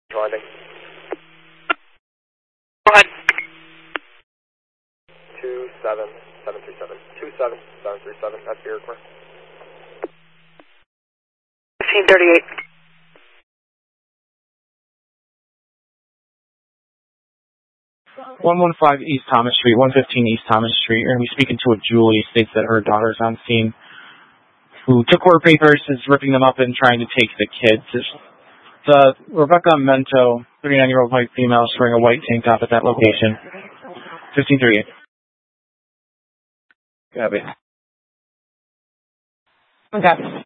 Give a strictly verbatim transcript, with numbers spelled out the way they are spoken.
Landing. Go ahead. Two seven seven three seven. Two seven seven three seven. That's your request. Fifteen thirty-eight. one one five East Thomas Street, one fifteen East Thomas Street. You're going to be speaking to a Julie. States that her daughter's on scene, who took court papers, is ripping them up and trying to take the kids. It's uh, Rebecca Mento, thirty-nine-year-old white female, is wearing a white tank top at that location. fifteen thirty-eight. Copy. Okay.